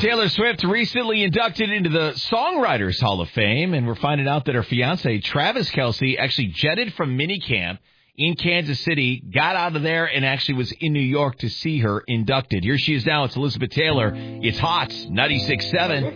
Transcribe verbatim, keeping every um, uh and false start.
Taylor Swift recently inducted into the Songwriters Hall of Fame, and we're finding out that her fiance, Travis Kelce, actually jetted from minicamp in Kansas City, got out of there, and actually was in New York to see her inducted. Here she is now. It's Elizabeth Taylor. It's Hot, ninety-six point seven.